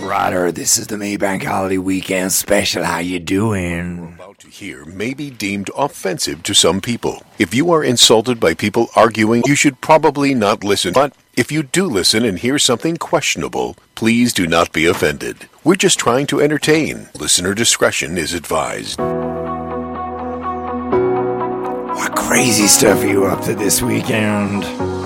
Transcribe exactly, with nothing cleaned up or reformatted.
Ryder, this is the Maybank Holiday Weekend Special. How you doing? About to hear may be deemed offensive to some people. If you are insulted by people arguing, you should probably not listen. But if you do listen and hear something questionable, please do not be offended. We're just trying to entertain. Listener discretion is advised. What crazy stuff are you up to this weekend?